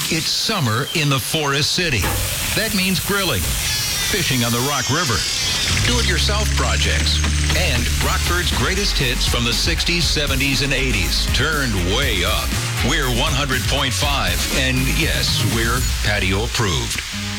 It's summer in the Forest City. That means grilling, fishing on the Rock River, do-it-yourself projects, and Rockford's greatest hits from the 60s, 70s, and 80s, turned way up. We're 100.5, and yes, we're patio approved.